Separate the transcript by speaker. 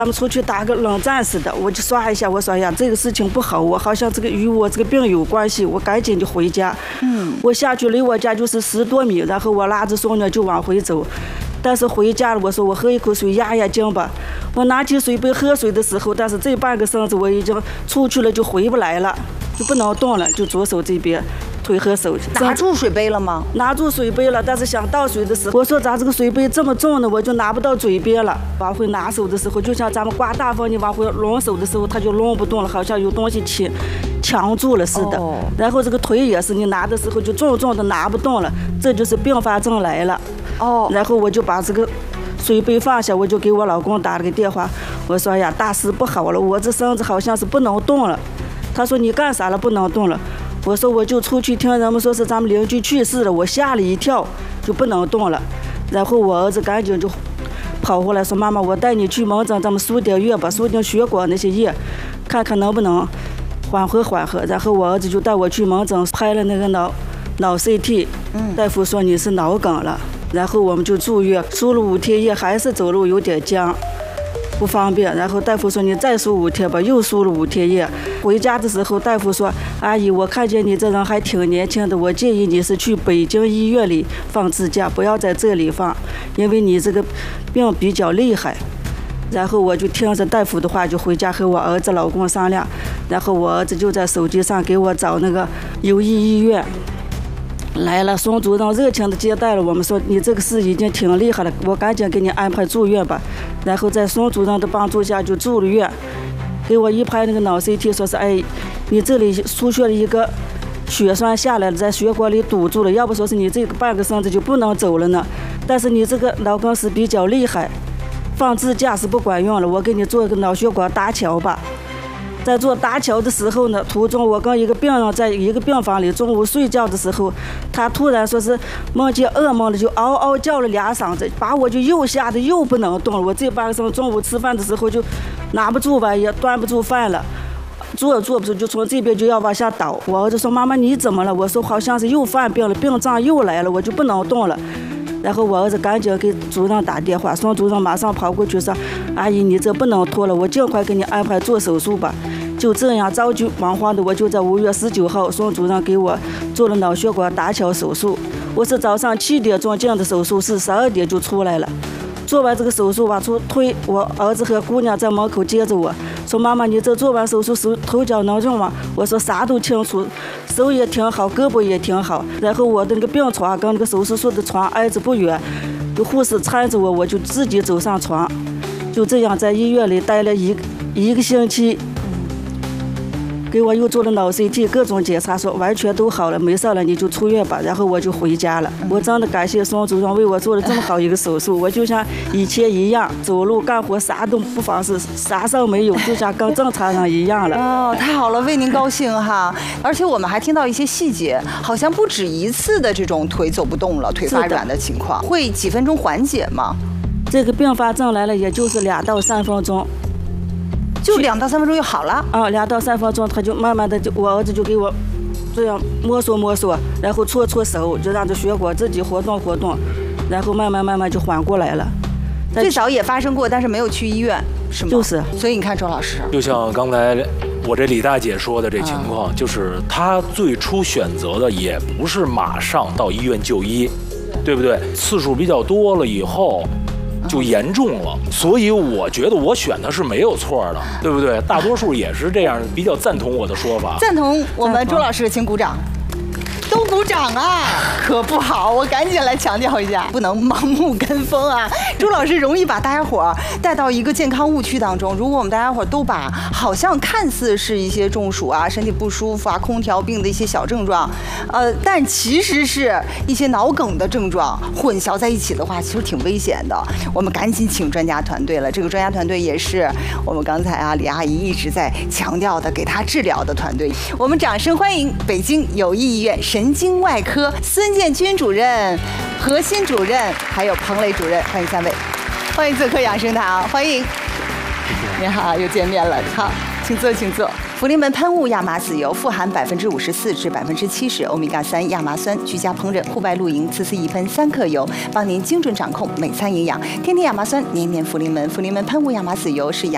Speaker 1: 咱们出去打个冷战似的，我就刷一下，我说呀，这个事情不好，我好像这个与我这个病有关系，我赶紧就回家。我下去离我家就是10多米，然后我拉着孙女就往回走。但是回家了，我说我喝一口水压压惊吧。我拿起水杯喝水的时候，但是这半个身子我已经出去了，就回不来了，就不能动了，就左手这边。腿和手
Speaker 2: 拿住水杯了吗？
Speaker 1: 拿住水杯了，但是想倒水的时候，我说咋这个水杯这么重呢？我就拿不到嘴边了。往回拿手的时候，就像咱们刮大风，你往回拢手的时候，它就拢不动了，好像有东西强住了似的。然后这个腿也是，你拿的时候就重重的拿不动了，这就是并发症来了。然后我就把这个水杯放下，我就给我老公打了个电话，我说呀，大事不好了，我这身子好像是不能动了。他说你干啥了？不能动了。我说我就出去听人们说是咱们邻居去世了，我吓了一跳，就不能动了。然后我儿子赶紧就跑回来说，妈妈，我带你去门诊，咱们输点药吧，输点血管那些液，看看能不能缓和缓和。然后我儿子就带我去门诊拍了那个脑 CT，大夫说你是脑梗了。然后我们就住院，输了5天液，还是走路有点僵，不方便。然后大夫说你再输5天吧，又输了5天液。回家的时候，大夫说，阿姨，我看见你这人还挺年轻的，我建议你是去北京医院里放支架，不要在这里放，因为你这个病比较厉害。然后我就听着大夫的话，就回家和我儿子老公商量。然后我儿子就在手机上给我找那个友谊医院。来了，孙主任热情的接待了我们，说你这个事已经挺厉害了，我赶紧给你安排住院吧。然后在孙主任的帮助下就住了院，给我一拍那个脑 CT， 说是哎，你这里出血了一个血栓下来了，在血管里堵住了，要不说是你这个半个身子就不能走了呢。但是你这个脑梗是比较厉害，放支架是不管用了，我给你做一个脑血管搭桥吧。在做搭桥的时候呢，途中我跟一个病人在一个病房里，中午睡觉的时候，他突然说是梦见噩梦了，就嗷嗷叫了2嗓子，把我就又吓得又不能动了。我这半个身中午吃饭的时候就拿不住吧，也端不住饭了，坐不住，就从这边就要往下倒。我儿子说妈妈你怎么了？我说好像是又犯病了，病状又来了，我就不能动了。然后我儿子赶紧给主任打电话，孙主任马上跑过去说，阿姨你这不能拖了，我尽快给你安排做手术吧。就这样着急忙慌的，我就在5月19号，孙主任给我做了脑血管搭桥手术。我是早上7点钟进的手术室，12点就出来了。做完这个手术往出推，我儿子和姑娘在门口接着我说，妈妈你这做完手术手头脚能用吗？我说啥都清楚，手也挺好，胳膊也挺好。然后我的那个病床跟那个手术室的床挨着不远，有护士搀着我，我就自己走上床。就这样在医院里待了一个星期，给我又做了脑 CT， 各种检查，说完全都好了，没事了，你就出院吧。然后我就回家了。我真的感谢孙主任为我做了这么好一个手术，我就像以前一样，走路干活啥都不妨事，啥事没有，就像跟正常人一样了。
Speaker 2: 哦，太好了，为您高兴哈！而且我们还听到一些细节，好像不止一次的这种腿走不动了、腿发软的情况，会几分钟缓解吗？
Speaker 1: 这个并发症来了，也就是2到3分钟。
Speaker 2: 就2到3分钟就好了
Speaker 1: 2到3分钟，他就慢慢的我儿子就给我这样摸索，然后搓手，就让这血管自己活动，然后慢慢就缓过来了。
Speaker 2: 最早也发生过，但是没有去医院，是吗？
Speaker 1: 就是。
Speaker 2: 所以你看，周老师，
Speaker 3: 就像刚才我这李大姐说的这情况，就是她最初选择的也不是马上到医院就医，对不对？次数比较多了以后。就严重了，所以我觉得我选的是没有错的，对不对？大多数也是这样，比较赞同我的说法。
Speaker 2: 赞同我们周老师，请鼓掌。都鼓掌啊，可不好，我赶紧来强调一下，不能盲目跟风啊。周老师容易把大家伙带到一个健康误区当中。如果我们大家伙都把好像看似是一些中暑啊、身体不舒服啊、空调病的一些小症状，但其实是一些脑梗的症状混淆在一起的话，其实挺危险的。我们赶紧请专家团队了，这个专家团队也是我们刚才李阿姨一直在强调的，给她治疗的团队。我们掌声欢迎北京友谊医院神经外科孙建军主任、何鑫主任，还有彭磊主任，欢迎3位，欢迎做客养生堂，欢迎。你好，又见面了，好，请坐，请坐。福临门喷雾亚麻籽油富含54%至70%欧米伽3亚麻酸，居家烹饪、户外露营，次次一喷3克油，帮您精准掌控每餐营养。天天亚麻酸，年年福临门。福临门喷雾亚麻籽油是养